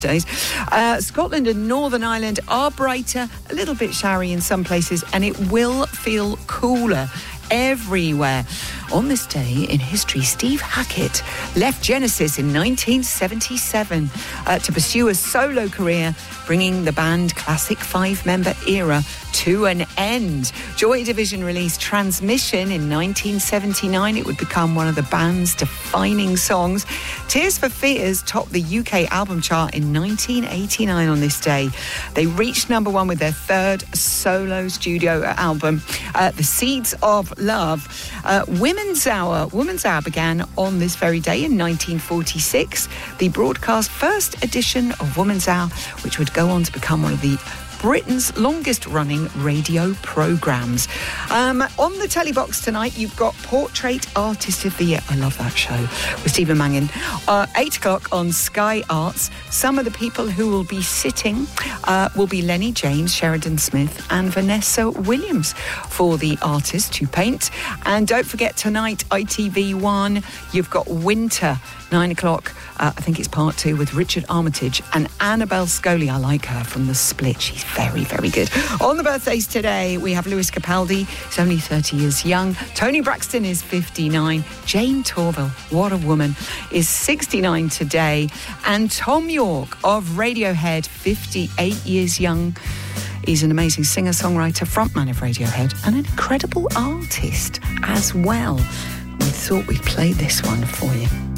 days. Scotland and Northern Ireland are brighter, a little bit showery in some places, and it will feel cooler everywhere. On this day in history, Steve Hackett left Genesis in 1977 to pursue a solo career, bringing the band classic five-member era to an end. Joy Division released Transmission in 1979. It would become one of the band's defining songs. Tears for Fears topped the UK album chart in 1989 on this day. They reached number one with their third solo studio album, The Seeds of Love. Women's Hour began on this very day in 1946. The broadcast first edition of Woman's Hour, which would go on to become one of the Britain's longest-running radio programmes. On the telly box tonight, you've got Portrait Artist of the Year. I love that show with Stephen Mangan. 8 o'clock on Sky Arts. Some of the people who will be sitting will be Lenny James, Sheridan Smith and Vanessa Williams for the artist to paint. And don't forget tonight, ITV1, you've got Winter, 9 o'clock. I think it's part 2 with Richard Armitage and Annabelle Scholey. I like her from The Split. She's very, very good. On the birthdays today, we have Lewis Capaldi. He's only 30 years young. Tony Braxton is 59. Jane Torville, what a woman, is 69 today. And Tom York of Radiohead, 58 years young. He's an amazing singer-songwriter, frontman of Radiohead, and an incredible artist as well. We thought we'd play this one for you.